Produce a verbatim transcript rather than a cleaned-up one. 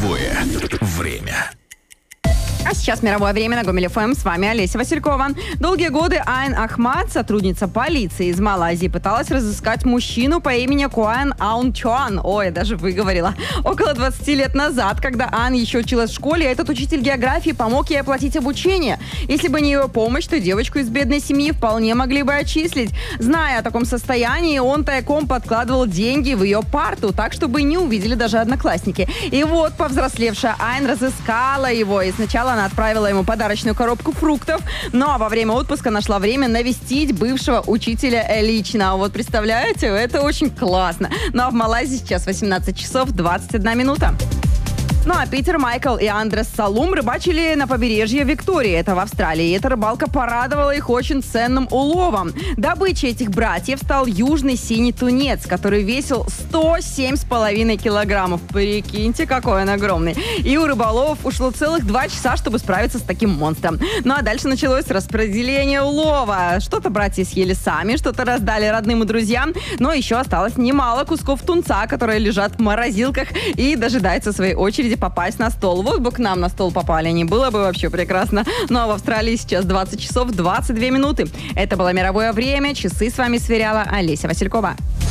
Мировое время. А сейчас мировое время на Гомель эф эм. С вами Олеся Василькова. Долгие годы Айн Ахмад, сотрудница полиции из Малайзии, пыталась разыскать мужчину по имени Куан Аун Чоан. Ой, даже выговорила. Около двадцати лет назад, когда Ан еще училась в школе, этот учитель географии помог ей оплатить обучение. Если бы не ее помощь, то девочку из бедной семьи вполне могли бы отчислить. Зная о таком состоянии, он тайком подкладывал деньги в ее парту, так, чтобы не увидели даже одноклассники. И вот повзрослевшая Айн разыскала его, и сначала она отправила ему подарочную коробку фруктов, ну а во время отпуска нашла время навестить бывшего учителя лично. Вот представляете, это очень классно. Ну а в Малайзии сейчас восемнадцать часов двадцать одна минута. Ну а Питер, Майкл и Андрес Салум рыбачили на побережье Виктории, это в Австралии. И эта рыбалка порадовала их очень ценным уловом. Добычей этих братьев стал южный синий тунец, который весил сто семь с половиной килограммов. Прикиньте, какой он огромный. И у рыболовов ушло целых два часа, чтобы справиться с таким монстром. Ну а дальше началось распределение улова. Что-то братья съели сами, что-то раздали родным и друзьям. Но еще осталось немало кусков тунца, которые лежат в морозилках и дожидаются своей очереди попасть на стол. Вот бы к нам на стол попали, не было бы вообще прекрасно. Ну а в Австралии сейчас двадцать часов двадцать две минуты. Это было мировое время. Часы с вами сверяла Олеся Василькова.